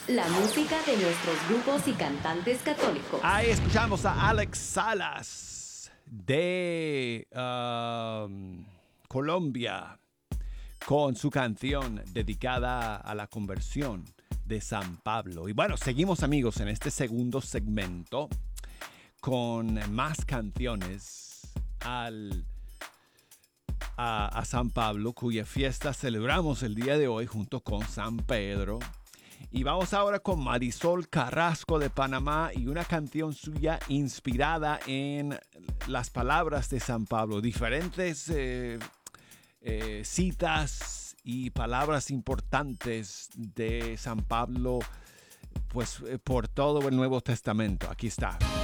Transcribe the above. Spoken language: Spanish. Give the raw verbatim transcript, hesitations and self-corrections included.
La música de nuestros grupos y cantantes católicos. Ahí escuchamos a Alex Salas de um, Colombia con su canción dedicada a la conversión de San Pablo. Y bueno, seguimos amigos en este segundo segmento con más canciones al, a, a San Pablo, cuya fiesta celebramos el día de hoy junto con San Pedro. Y vamos ahora con Marisol Carrasco de Panamá y una canción suya inspirada en las palabras de San Pablo. Diferentes eh, eh, citas y palabras importantes de San Pablo, pues eh, por todo el Nuevo Testamento. Aquí está.